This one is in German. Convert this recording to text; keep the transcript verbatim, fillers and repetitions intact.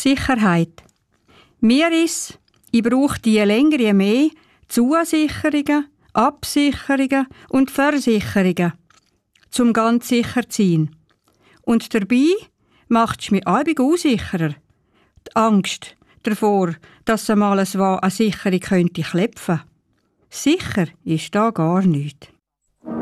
Sicherheit. Mir ist, ich brauche je länger je mehr Zusicherungen, Absicherungen und Versicherungen, zum ganz sicher zu sein. Und dabei macht es mich allbig unsicherer. Die Angst davor, dass einmal eine Sicherung könnte klepfen. Sicher ist da gar nichts.